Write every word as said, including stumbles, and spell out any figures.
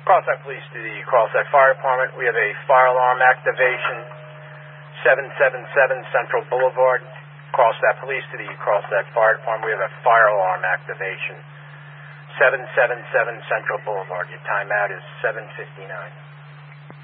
Carlsbad Police to the Carlsbad Fire Department. We have a fire alarm activation, seven seven seven Central Boulevard. Carlsbad Police to the Carlsbad Fire Department. We have a fire alarm activation, seven seven seven Central Boulevard. Your timeout is seven fifty-nine.